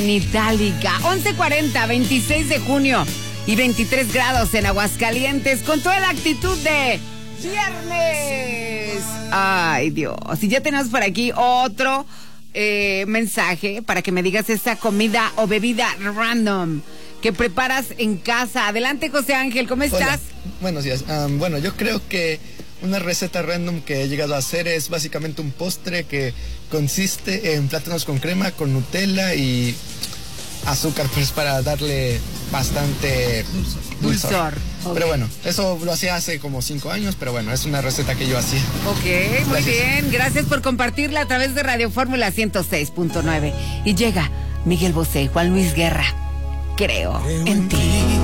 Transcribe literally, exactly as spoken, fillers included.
Itálica, once cuarenta, veintiséis de junio y veintitrés grados en Aguascalientes, con toda la actitud de viernes. Ay, Dios. Y ya tenemos por aquí otro eh, mensaje para que me digas esa comida o bebida random que preparas en casa. Adelante, José Ángel, ¿cómo estás? Hola. Buenos días. Um, bueno, yo creo que una receta random que he llegado a hacer es básicamente un postre que consiste en plátanos con crema, con Nutella y azúcar, pues para darle bastante dulzor. dulzor. Okay. Pero bueno, eso lo hacía hace como cinco años, pero bueno, es una receta que yo hacía. Ok, muy Gracias. bien. Gracias por compartirla a través de Radio Fórmula ciento seis punto nueve. Y llega Miguel Bosé, Juan Luis Guerra. Creo en ti.